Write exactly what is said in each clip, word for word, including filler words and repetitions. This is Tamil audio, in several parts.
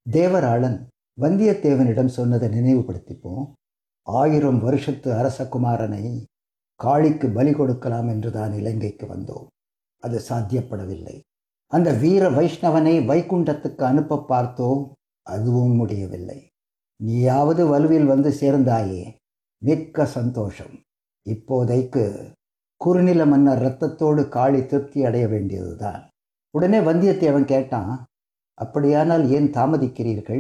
தேவராளன் வந்தியத்தேவனிடம் சொன்னதை நினைவுபடுத்திப்போம். ஆயிரம் வருஷத்து அரசகுமாரனை காளிக்கு பலி கொடுக்கலாம் என்றுதான் இலங்கைக்கு வந்தோம். அது சாத்தியப்படவில்லை. அந்த வீர வைஷ்ணவனை வைகுண்டத்துக்கு அனுப்ப பார்த்தோம். அதுவும் முடியவில்லை. நீயாவது வலுவில் வந்து சேர்ந்தாயே, மிக்க சந்தோஷம். இப்போதைக்கு குறுநில மன்னர் இரத்தத்தோடு காளி திருப்தி அடைய வேண்டியதுதான். உடனே வந்தியத்தேவன் கேட்டான், அப்படியானால் ஏன் தாமதிக்கிறீர்கள்?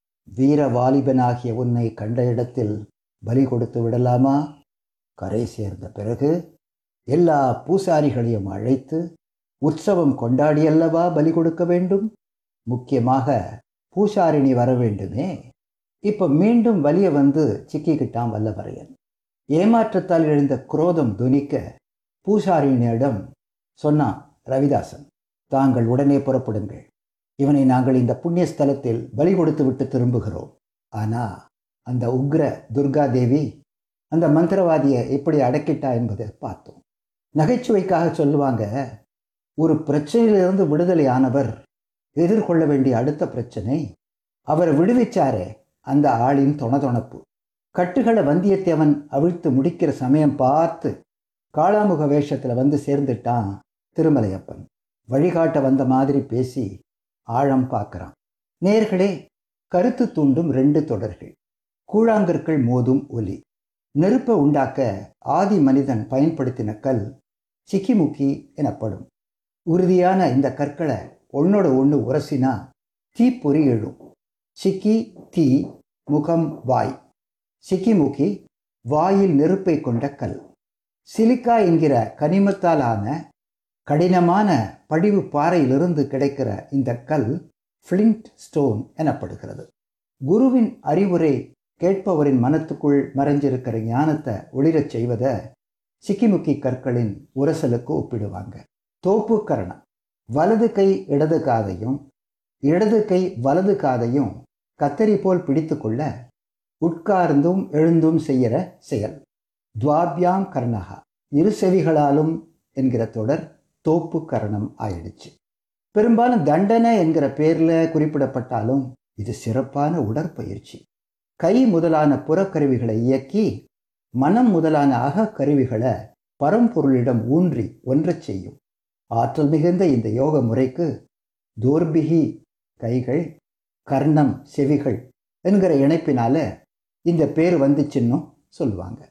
வீர வாலிபனாகிய உன்னை கண்ட இடத்தில் பலி கொடுத்து விடலாமா? கரை சேர்ந்த பிறகு எல்லா பூசாரிகளையும் அழைத்து உற்சவம் கொண்டாடியல்லவா பலி கொடுக்க வேண்டும்? முக்கியமாக பூசாரிணி வர வேண்டுமே. இப்போ மீண்டும் வலிய வந்து சிக்கிக்கிட்டான் வல்லவரையன். ஏமாற்றத்தால் எழுந்த குரோதம் துணிக்க பூசாரிணியிடம் சொன்னான் ரவிதாசன், தாங்கள் உடனே புறப்படுங்கள். இவனை நாங்கள் இந்த புண்ணிய ஸ்தலத்தில் பலி கொடுத்து விட்டு திரும்புகிறோம். ஆனா அந்த உக்ர துர்காதேவி அந்த மந்திரவாதியை எப்படி அடக்கிட்டா என்பதை பார்த்தோம். நகைச்சுவைக்காக சொல்லுவாங்க, ஒரு பிரச்சனையிலிருந்து விடுதலை ஆனவர் எதிர்கொள்ள வேண்டிய அடுத்த பிரச்சனை அவரை விடுவிச்சாரே அந்த ஆளின் தொணதொணப்பு. கட்டுகளை வந்தியத்தேவன் அவிழ்த்து முடிக்கிற சமயம் பார்த்து காளாமுக வேஷத்தில் வந்து சேர்ந்துட்டான் திருமலையப்பன். வழிகாட்ட வந்த மாதிரி பேசி ஆழம் பார்க்குறான். நேர்களே, கருத்து தூண்டும் ரெண்டு தொடர்கள். கூழாங்கற்கள் மோதும் ஒலி. நெருப்பை உண்டாக்க ஆதி மனிதன் பயன்படுத்தின கல் சிக்கிமுக்கி எனப்படும். உறுதியான இந்த கற்களை ஒன்னோட ஒன்று உரசினா தீப்பொறி எழும். சிக்கி தீ, முகம் வாய். சிக்கிமுக்கி வாயில் நெருப்பை கொண்ட கல். சிலிக்கா என்கிற கனிமத்தால் ஆன கடினமான படிவு பாறையிலிருந்து கிடைக்கிற இந்த கல் ஃப்ளிண்ட் ஸ்டோன் எனப்படுகிறது. குருவின் அறிவுரை கேட்பவரின் மனத்துக்குள் மறைஞ்சிருக்கிற ஞானத்தை ஒளிரச் செய்வதை சிக்கிமுக்கி கற்களின் உரசலுக்கு ஒப்பிடுவாங்க. தோப்பு கரணம். வலது கை இடது காதையும் இடது கை வலது காதையும் கத்தரி போல் பிடித்து கொள்ள உட்கார்ந்தும் எழுந்தும் செய்கிற செயல். துவாபியாம் கர்ணகா, இரு செவிகளாலும் என்கிற தொடர் தோப்பு கரணம் ஆயிடுச்சு. பெரும்பாலும் தண்டனை என்கிற பேரில் குறிப்பிடப்பட்டாலும் இது சிறப்பான உடற்பயிற்சி. கை முதலான புறக்கருவிகளை இயக்கி மனம் முதலான அகக்கருவிகளை பரம்பொருளிடம் ஊன்றி ஒன்றச் செய்யும் ஆற்றல் மிகுந்த இந்த யோக முறைக்கு தோர்பிகி கைகள், கர்ணம் செவிகள் என்கிற இணைப்பினால இந்த பேர் வந்துச்சுன்னு சொல்லுவாங்க.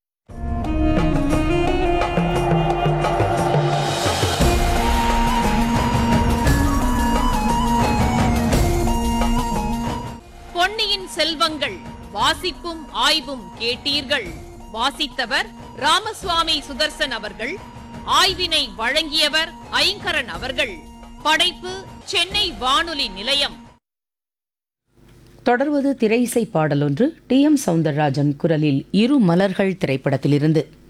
பொன்னியின் செல்வங்கள் வாசிப்பும் ஆய்வும் கேட்டீர்கள். வாசித்தவர் ராமசுவாமி சுதர்சன் அவர்கள். ஆய்வினை வழங்கியவர் ஐங்கரன் அவர்கள். படைப்பு சென்னை வானொலி நிலையம். தொடர்வது திரையிசை பாடலொன்று. டி எம் சௌந்தரராஜன் குரலில் இரு மலர்கள் திரைப்படத்திலிருந்து.